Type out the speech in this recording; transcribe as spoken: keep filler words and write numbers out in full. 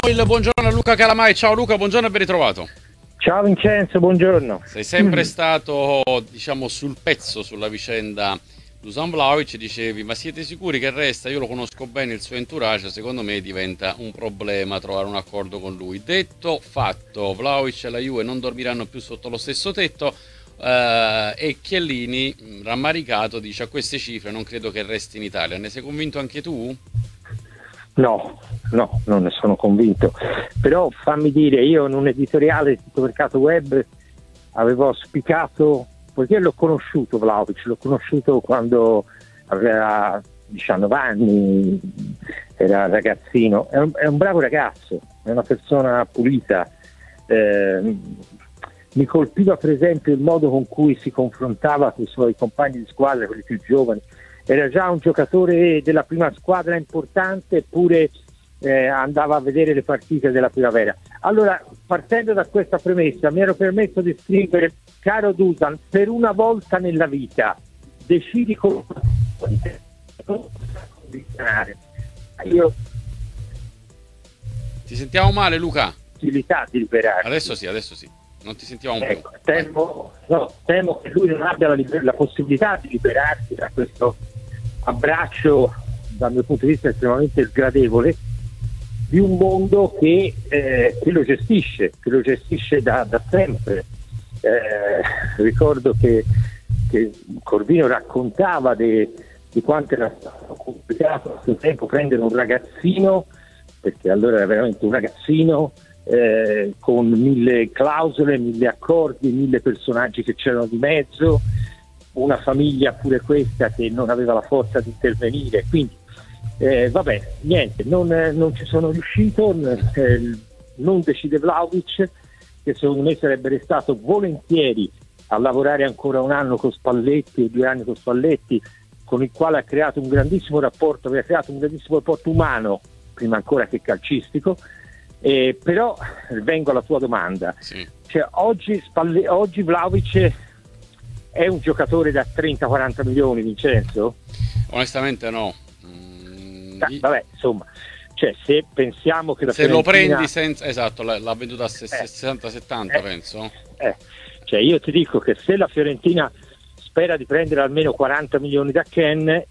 Il buongiorno a Luca Calamai. Ciao Luca, buongiorno e ben ritrovato. Ciao Vincenzo, buongiorno. Sei sempre stato, diciamo, sul pezzo sulla vicenda Dusan Vlahovic, dicevi, ma siete sicuri che resta? Io lo conosco bene, il suo entourage, secondo me diventa un problema trovare un accordo con lui. Detto, fatto, Vlahovic e la Juve non dormiranno più sotto lo stesso tetto, eh, e Chiellini, rammaricato, dice a queste cifre non credo che resti in Italia. Ne sei convinto anche tu? No, no, non ne sono convinto. Però fammi dire, io in un editoriale di Mercato Web avevo auspicato, poiché l'ho conosciuto Vlahovic, l'ho conosciuto quando aveva diciannove anni, era ragazzino, è un, è un bravo ragazzo, è una persona pulita. Eh, mi colpiva per esempio il modo con cui si confrontava con i suoi compagni di squadra, quelli più giovani. Era già un giocatore della prima squadra importante, eppure eh, andava a vedere le partite della primavera. Allora, partendo da questa premessa, mi ero permesso di scrivere: caro Dusan, per una volta nella vita decidi come io Ti sentiamo male, Luca? possibilità di liberarsi. Adesso sì, adesso sì. Non ti sentivamo più. Ecco, temo, no, temo che lui non abbia la, liber- la possibilità di liberarsi da questo abbraccio, dal mio punto di vista estremamente sgradevole, di un mondo che, eh, che lo gestisce, che lo gestisce da, da sempre. Eh, ricordo che, che Corvino raccontava de, di quanto era stato complicato a suo tempo prendere un ragazzino, perché allora era veramente un ragazzino, Eh, con mille clausole, mille accordi, mille personaggi che c'erano di mezzo, una famiglia pure questa che non aveva la forza di intervenire. Quindi eh, vabbè, niente, non, eh, non ci sono riuscito, eh, non decide Vlahovic, che secondo me sarebbe restato volentieri a lavorare ancora un anno con Spalletti, o due anni con Spalletti, con il quale ha creato un grandissimo rapporto, aveva creato un grandissimo rapporto umano prima ancora che calcistico. Eh, però vengo alla tua domanda, sì. Cioè, oggi, Spalle- oggi Vlahovic è un giocatore da trenta quaranta milioni, Vincenzo? Onestamente no. Mm, Ah, vabbè, insomma, cioè, se pensiamo che la se Fiorentina... lo prendi senza, esatto, l'ha venduta a sessanta settanta, eh, penso. Eh, cioè io ti dico che se la Fiorentina spera di prendere almeno quaranta milioni da Ken,